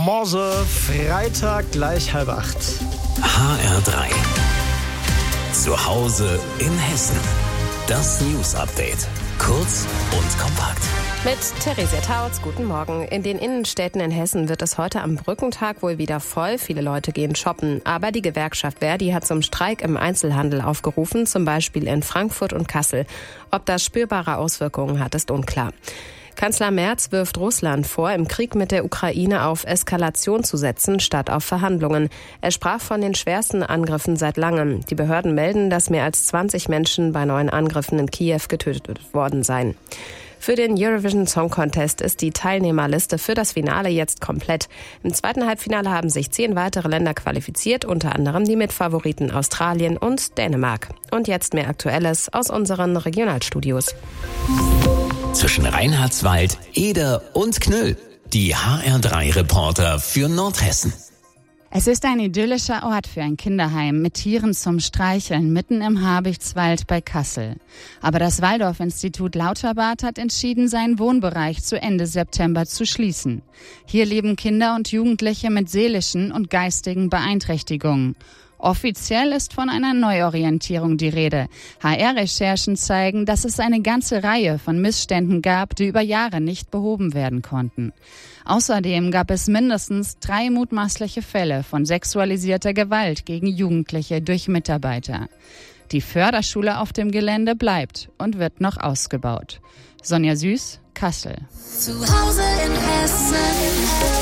Morse, Freitag, gleich 7:30. HR3. Zu Hause in Hessen. Das News-Update. Kurz und kompakt. Mit Theresia Tautz, guten Morgen. In den Innenstädten in Hessen wird es heute am Brückentag wohl wieder voll. Viele Leute gehen shoppen. Aber die Gewerkschaft Verdi hat zum Streik im Einzelhandel aufgerufen, zum Beispiel in Frankfurt und Kassel. Ob das spürbare Auswirkungen hat, ist unklar. Kanzler Merz wirft Russland vor, im Krieg mit der Ukraine auf Eskalation zu setzen, statt auf Verhandlungen. Er sprach von den schwersten Angriffen seit langem. Die Behörden melden, dass mehr als 20 Menschen bei neuen Angriffen in Kiew getötet worden seien. Für den Eurovision Song Contest ist die Teilnehmerliste für das Finale jetzt komplett. Im zweiten Halbfinale haben sich 10 weitere Länder qualifiziert, unter anderem die Mitfavoriten Australien und Dänemark. Und jetzt mehr Aktuelles aus unseren Regionalstudios. Zwischen Reinhardswald, Eder und Knüll. Die HR3-Reporter für Nordhessen. Es ist ein idyllischer Ort für ein Kinderheim mit Tieren zum Streicheln mitten im Habichtswald bei Kassel. Aber das Waldorf-Institut Lauterbad hat entschieden, seinen Wohnbereich zu Ende September zu schließen. Hier leben Kinder und Jugendliche mit seelischen und geistigen Beeinträchtigungen. Offiziell ist von einer Neuorientierung die Rede. HR-Recherchen zeigen, dass es eine ganze Reihe von Missständen gab, die über Jahre nicht behoben werden konnten. Außerdem gab es mindestens 3 mutmaßliche Fälle von sexualisierter Gewalt gegen Jugendliche durch Mitarbeiter. Die Förderschule auf dem Gelände bleibt und wird noch ausgebaut. Sonja Süß, Kassel. Zu Hause in Hessen.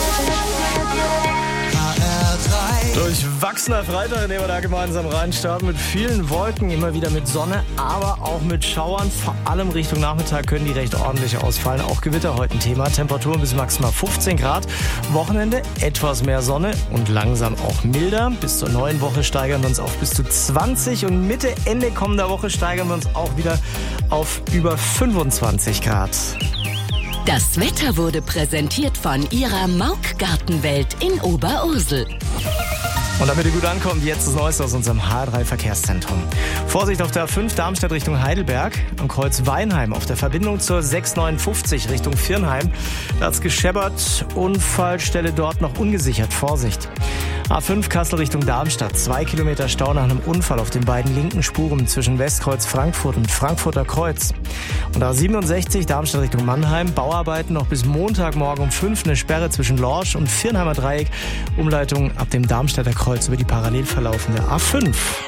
Durchwachsener Freitag, in dem wir da gemeinsam reinstarten, mit vielen Wolken, immer wieder mit Sonne, aber auch mit Schauern. Vor allem Richtung Nachmittag können die recht ordentlich ausfallen. Auch Gewitter heute ein Thema. Temperaturen bis maximal 15 Grad. Wochenende etwas mehr Sonne und langsam auch milder. Bis zur neuen Woche steigern wir uns auf bis zu 20 und Mitte, Ende kommender Woche steigern wir uns auch wieder auf über 25 Grad. Das Wetter wurde präsentiert von Ihrer Mauk Gartenwelt in Oberursel. Und damit ihr gut ankommt, jetzt das Neueste aus unserem HR3-Verkehrszentrum. Vorsicht auf der A5 Darmstadt Richtung Heidelberg, am Kreuz Weinheim auf der Verbindung zur 659 Richtung Viernheim. Da hat's gescheppert, Unfallstelle dort noch ungesichert, Vorsicht. A5 Kassel Richtung Darmstadt, 2 Kilometer Stau nach einem Unfall auf den beiden linken Spuren zwischen Westkreuz Frankfurt und Frankfurter Kreuz. Und A67 Darmstadt Richtung Mannheim, Bauarbeiten noch bis Montagmorgen um 5, eine Sperre zwischen Lorsch und Viernheimer Dreieck, Umleitung ab dem Darmstädter Kreuz über die parallel verlaufende A5.